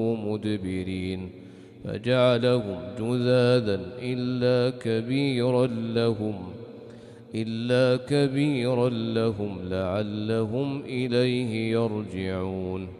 مدبرين فجعلهم جذاذا إلا كبيرا لهم لعلهم إليه يرجعون